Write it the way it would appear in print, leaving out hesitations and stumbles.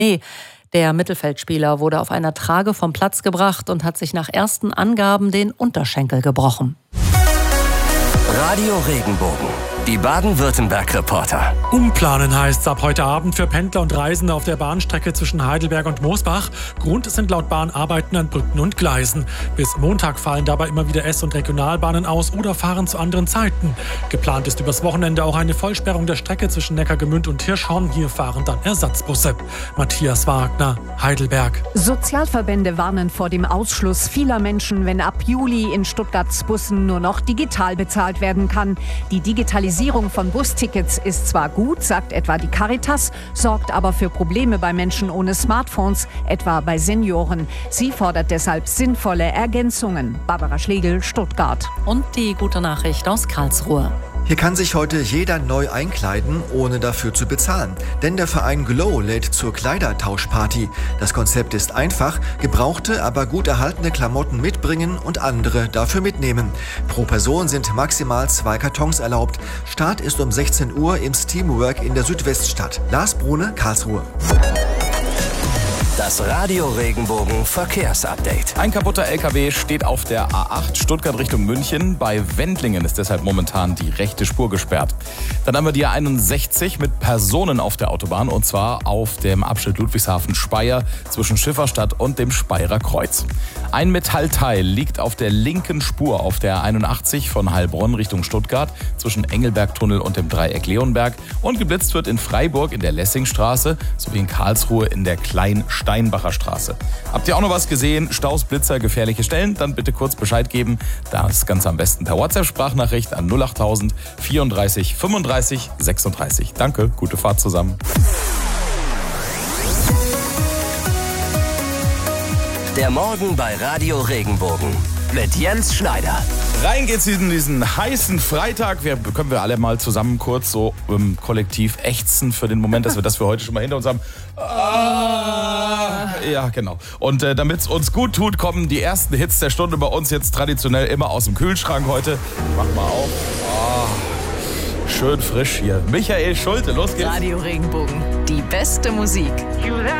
Nee, der Mittelfeldspieler wurde auf einer Trage vom Platz gebracht und hat sich nach ersten Angaben den Unterschenkel gebrochen. Radio Regenbogen, die Baden-Württemberg-Reporter. Umplanen heißt es ab heute Abend für Pendler und Reisende auf der Bahnstrecke zwischen Heidelberg und Moosbach. Grund sind laut Bahn Arbeiten an Brücken und Gleisen. Bis Montag fallen dabei immer wieder S- und Regionalbahnen aus oder fahren zu anderen Zeiten. Geplant ist übers Wochenende auch eine Vollsperrung der Strecke zwischen Neckargemünd und Hirschhorn. Hier fahren dann Ersatzbusse. Matthias Wagner, Heidelberg. Sozialverbände warnen vor dem Ausschluss vieler Menschen, wenn ab Juli in Stuttgarts Bussen nur noch digital bezahlt werden kann. Die Digitalisierung von Bustickets ist zwar gut, sagt etwa die Caritas, sorgt aber für Probleme bei Menschen ohne Smartphones, etwa bei Senioren. Sie fordert deshalb sinnvolle Ergänzungen. Barbara Schlegel, Stuttgart. Und die gute Nachricht aus Karlsruhe. Hier kann sich heute jeder neu einkleiden, ohne dafür zu bezahlen. Denn der Verein Glow lädt zur Kleidertauschparty. Das Konzept ist einfach: gebrauchte, aber gut erhaltene Klamotten mitbringen und andere dafür mitnehmen. Pro Person sind maximal 2 Kartons erlaubt. Start ist um 16 Uhr im Steamwork in der Südweststadt. Lars Brune, Karlsruhe. Das Radio Regenbogen Verkehrsupdate. Ein kaputter LKW steht auf der A8 Stuttgart Richtung München. Bei Wendlingen ist deshalb momentan die rechte Spur gesperrt. Dann haben wir die A61 mit Personen auf der Autobahn, und zwar auf dem Abschnitt Ludwigshafen-Speyer zwischen Schifferstadt und dem Speyerer Kreuz. Ein Metallteil liegt auf der linken Spur auf der 81 von Heilbronn Richtung Stuttgart zwischen Engelbergtunnel und dem Dreieck Leonberg, und geblitzt wird in Freiburg in der Lessingstraße sowie in Karlsruhe in der Kleinsteinbacher Straße. Habt ihr auch noch was gesehen? Staus, Blitzer, gefährliche Stellen? Dann bitte kurz Bescheid geben. Das Ganze am besten per WhatsApp-Sprachnachricht an 08000 34 35 36. Danke, gute Fahrt zusammen. Der Morgen bei Radio Regenbogen mit Jens Schneider. Rein geht's in diesen heißen Freitag. Können wir alle mal zusammen kurz so kollektiv ächzen für den Moment, dass wir das für heute schon mal hinter uns haben. Ja, genau. Und damit es uns gut tut, kommen die ersten Hits der Stunde bei uns jetzt traditionell immer aus dem Kühlschrank heute. Mach mal auf. Schön frisch hier. Michael Schulte, los geht's. Radio Regenbogen, die beste Musik.